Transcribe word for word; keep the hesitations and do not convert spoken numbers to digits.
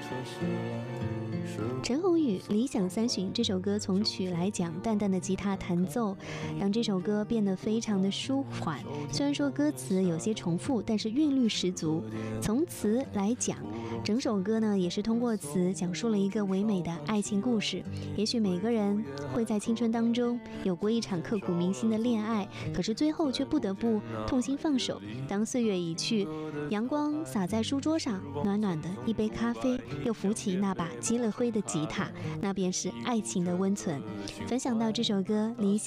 陈鸿宇《理想三旬》这首歌从曲来讲，淡淡的吉他弹奏让这首歌变得非常的舒缓。虽然说歌词有些重复，但是韵律十足。从词来讲，整首歌呢也是通过词讲述了一个唯美的爱情故事。也许每个人会在青春当中有过一场刻骨铭心的恋爱，可是最后却不得不痛心放手。当岁月已去，阳光洒在书桌上，暖暖的一杯咖啡，又浮起那把积了灰的吉他，那便是爱情的温存。分享到这首歌《理想》